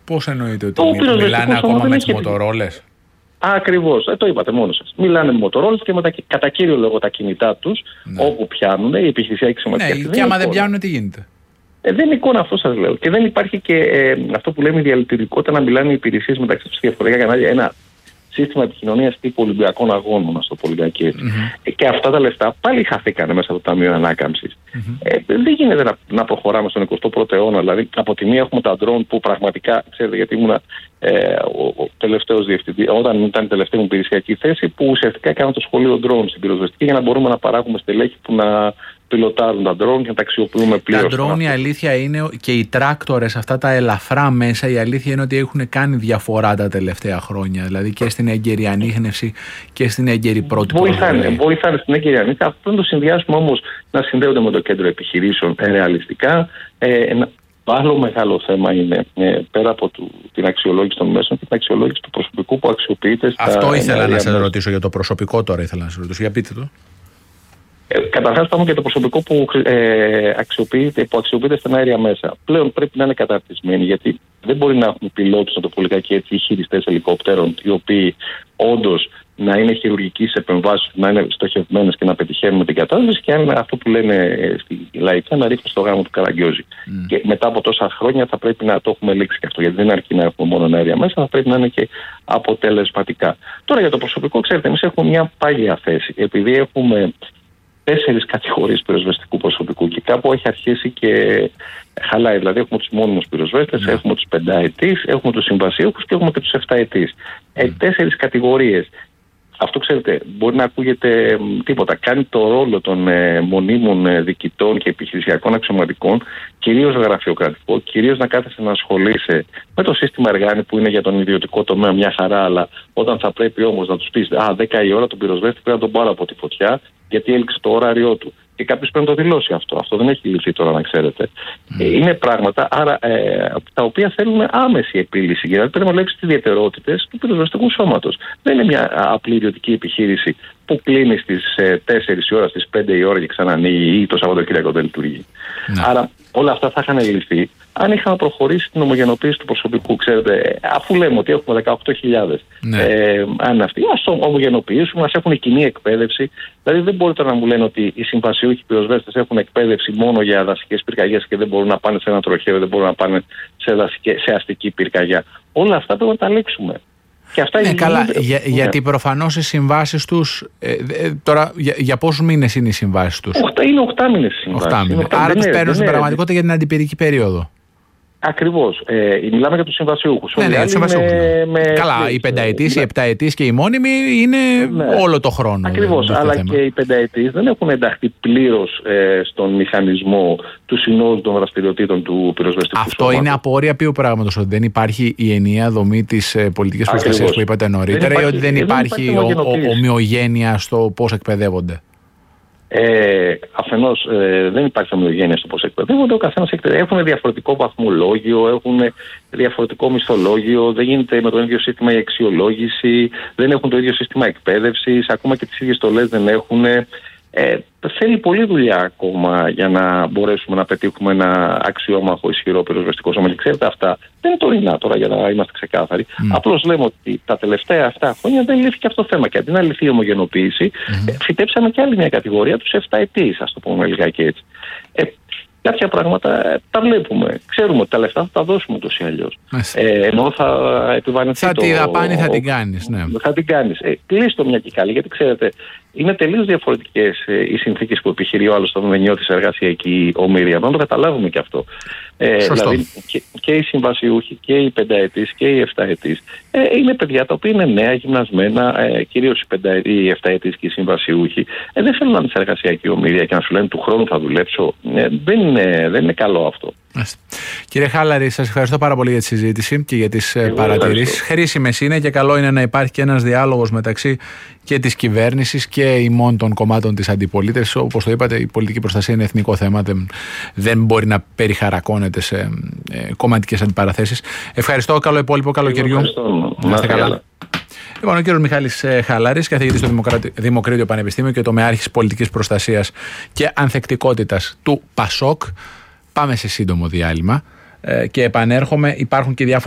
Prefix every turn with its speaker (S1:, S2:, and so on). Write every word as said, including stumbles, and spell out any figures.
S1: Πώς εννοείτε ότι μι, μιλάνε ακόμα με τις μοτορόλες?
S2: Ακριβώς, ε, το είπατε μόνο σας. Μιλάνε με μοτορόλες και με τα, κατά κύριο λόγο τα κινητά τους, ναι. όπου πιάνουν, η επιχειρησιακή σημασία.
S1: Ναι, και άμα δεν πιάνουν, τι γίνεται?
S2: Ε, δεν είναι εικόνα, αυτό σας λέω. Και δεν υπάρχει και ε, αυτό που λέμε η διαλειτουργικότητα, να μιλάνε οι υπηρεσίες μεταξύ τους διαφορετικά κανάλια. Ένα σύστημα επικοινωνίας τύπου Ολυμπιακών Αγώνων, να το πω λιγάκι έτσι. Mm-hmm. Και αυτά τα λεφτά πάλι χαθήκανε μέσα από το Ταμείο Ανάκαμψης. Mm-hmm. Ε, δεν γίνεται να, να προχωράμε στον εικοστό πρώτο αιώνα. Δηλαδή, από τη μία έχουμε τα drone που πραγματικά, ξέρετε, γιατί ήμουν ε, ο, ο τελευταίος διευθυντής, όταν ήταν η τελευταία μου υπηρεσιακή θέση, που ουσιαστικά έκανα το σχολείο drone στην πυροσβεστική για να μπορούμε να παράγουμε στελέχη που να πιλοτάρουν τα drone και να τα αξιοποιούμε πλήρως.
S1: Τα drone, η αλήθεια είναι, και οι τράκτορες, αυτά τα ελαφρά μέσα, η αλήθεια είναι ότι έχουν κάνει διαφορά τα τελευταία χρόνια. Δηλαδή και στην έγκαιρη ανίχνευση και στην έγκαιρη πρώτη
S2: βοηθάνε, βοηθάνε στην έγκαιρη ανίχνευση. Αυτό να το συνδυάσουμε όμως, να συνδέονται με το κέντρο επιχειρήσεων ε, ρεαλιστικά. Ε, ένα άλλο μεγάλο θέμα είναι ε, πέρα από του, την αξιολόγηση των μέσων και την αξιολόγηση του προσωπικού που αξιοποιείται στα.
S1: Αυτό ήθελα να σας ρωτήσω για το προσωπικό τώρα. Ήθελα να σας ρωτήσω. Για πείτε το.
S2: Ε, Καταρχάς, πάμε για το προσωπικό που, ε, αξιοποιείται, που αξιοποιείται στα αέρια μέσα. Πλέον πρέπει να είναι καταρτισμένοι, γιατί δεν μπορεί να έχουμε πιλότους, να το πω λιγάκι έτσι, ή χειριστές ελικόπτερων, οι οποίοι όντως να είναι χειρουργικοί σε επεμβάσεις, να είναι στοχευμένες και να πετυχαίνουν την κατάσταση, και αν είναι αυτό που λένε στη λαϊκά, να ρίχνουν στο γάμο του Καραγκιόζη. Mm. Και μετά από τόσα χρόνια θα πρέπει να το έχουμε λήξει και αυτό, γιατί δεν αρκεί να έχουμε μόνο αέρια μέσα, θα πρέπει να είναι και αποτελεσματικά. Τώρα για το προσωπικό, ξέρετε, εμείς έχουμε μια πάγια θέση, επειδή έχουμε τέσσερις κατηγορίες πυροσβεστικού προσωπικού και κάπου έχει αρχίσει και χαλάει. Δηλαδή έχουμε τους μόνιμους πυροσβέστες, mm. έχουμε τους πενταετής, έχουμε τους συμβασίουχους και έχουμε και τους εφταετής. Mm. Ε, τέσσερις κατηγορίες. Αυτό, ξέρετε, μπορεί να ακούγεται τίποτα. Κάνει το ρόλο των ε, μονίμων ε, διοικητών και επιχειρησιακών αξιωματικών, κυρίως γραφειοκρατικό, κυρίως να κάθεσαι να ασχολείσαι με το σύστημα Εργάνη που είναι για τον ιδιωτικό τομέα μια χαρά, αλλά όταν θα πρέπει όμως να τους πεις, α, δέκα η ώρα τον πυροσβέστη πρέπει να τον πάρω από τη φωτιά, γιατί έληξε το ωράριό του. Και κάποιος πρέπει να το δηλώσει αυτό. Αυτό δεν έχει λυθεί τώρα, να ξέρετε. Mm. Είναι πράγματα άρα, ε, τα οποία θέλουν άμεση επίλυση. Γιατί πρέπει να λέξει τις ιδιαιτερότητες του πυροσβεστικού σώματος. Δεν είναι μια απλή ιδιωτική επιχείρηση που κλείνει στις ε, τέσσερις η ώρα, στις πέντε η ώρα και ξανανοίγει, ή το Σαββατοκύριακο δεν λειτουργεί. Mm. Άρα όλα αυτά θα είχαν λυθεί αν είχαμε προχωρήσει την ομογενοποίηση του προσωπικού. Ξέρετε, αφού λέμε ότι έχουμε δεκαοκτώ χιλιάδες, ναι. ε, αν αυτοί, ας το ομογενοποιήσουμε, ας έχουν κοινή εκπαίδευση. Δηλαδή, δεν μπορείτε να μου λένε ότι οι συμβασιούχοι πυροσβέστες έχουν εκπαίδευση μόνο για δασικές πυρκαγιές και δεν μπορούν να πάνε σε ένα τροχαίο, δεν μπορούν να πάνε σε, δασικές, σε αστική πυρκαγιά. Όλα αυτά πρέπει να τα λήξουμε. Και αυτά
S1: ναι,
S2: είναι
S1: καλά, για, ναι. γιατί προφανώς οι συμβάσεις τους. Ε, ε, τώρα, για, για πόσους μήνες είναι οι συμβάσεις τους?
S2: Είναι οκτώ μήνες οι συμβάσεις.
S1: Άρα τους παίρνουν στην πραγματικότητα για την αντιπυρική περίοδο.
S2: Ακριβώς. Ε, μιλάμε για τους συμβασιούχους.
S1: Ναι, ναι, τους συμβασιούχους. Με, με... Καλά, οι πενταετής, ναι. οι επταετής και οι μόνιμοι είναι ναι. όλο το χρόνο.
S2: Ακριβώς. Αλλά θέμα. Και οι πενταετής δεν έχουν ενταχθεί πλήρως ε, στον μηχανισμό του συνόλου των δραστηριοτήτων του πυροσβεστικού
S1: Αυτό
S2: σώματος.
S1: Είναι απόρρια ποιου πράγματος? Ότι δεν υπάρχει η ενιαία δομή της ε, πολιτικής προστασίας που είπατε νωρίτερα, ή ότι δεν υπάρχει, δεν υπάρχει ομοιογένεια στο πώς εκπαιδεύονται?
S2: Ε, αφενός ε, δεν υπάρχει ομοιογένεια στο πώς εκπαιδεύονται. Ο καθένας έχουν διαφορετικό βαθμολόγιο, έχουν διαφορετικό μισθολόγιο, δεν γίνεται με το ίδιο σύστημα η αξιολόγηση, δεν έχουν το ίδιο σύστημα εκπαίδευσης, ακόμα και τις ίδιες στολές δεν έχουν. Ε, θέλει πολλή δουλειά ακόμα για να μπορέσουμε να πετύχουμε ένα αξιόμαχο ισχυρό πυροσβεστικό σώμα. Και ξέρετε, αυτά δεν είναι τωρινά τώρα, για να είμαστε ξεκάθαροι. Mm. Απλώς λέμε ότι τα τελευταία αυτά χρόνια δεν λύθηκε αυτό το θέμα. Και αντί να λυθεί η ομογενοποίηση, mm. ε, φυτέψαμε και άλλη μια κατηγορία, τους εφταετής, ας το πούμε λιγάκι έτσι. Ε, Κάποια πράγματα ε, τα βλέπουμε. Ξέρουμε ότι τα λεφτά θα τα δώσουμε ούτως ή αλλιώς. Ε, ενώ θα επιβαρυνθεί.
S1: Θα
S2: το,
S1: τη δαπάνη θα την κάνεις. Ναι.
S2: Θα την κάνεις. Ε, κλείστο μια και καλή, γιατί ξέρετε, είναι τελείως διαφορετικές ε, οι συνθήκες που επιχειρεί ο άλλος όταν δεν νιώθει σε εργασιακή ομήρια. Να το καταλάβουμε και αυτό. Ε, δηλαδή και, και οι συμβασιούχοι και οι πενταετής και οι εφταετής ε, είναι παιδιά τα οποία είναι νέα, γυμνασμένα, ε, κυρίως οι, πεντα, οι εφταετής και οι συμβασιούχοι. Ε, δεν θέλουν να είναι σε εργασιακή ομήρια και να σου λένε του χρόνου θα δουλέψω. Ε, δεν, είναι, δεν είναι καλό αυτό.
S1: Κύριε Χάλαρη, σας ευχαριστώ πάρα πολύ για τη συζήτηση και για τις Εγώ παρατηρήσεις. Χρήσιμες είναι και καλό είναι να υπάρχει και ένας διάλογος μεταξύ και της κυβέρνησης και ημών των κομμάτων της αντιπολίτευσης. Όπως το είπατε, η πολιτική προστασία είναι εθνικό θέμα, δεν, δεν μπορεί να περιχαρακώνεται σε ε, κομματικές αντιπαραθέσεις. Ευχαριστώ, καλό υπόλοιπο καλοκαιριού.
S2: Να είστε καλά.
S1: Λοιπόν, ο κύριος Μιχάλης Χάλαρης, καθηγητής στο Δημοκρίτιο Πανεπιστήμιο και τομεάρχης πολιτικής προστασίας και ανθεκτικότητας του ΠΑΣΟΚ. Πάμε σε σύντομο διάλειμμα ε, και επανέρχομαι. Υπάρχουν και διάφορα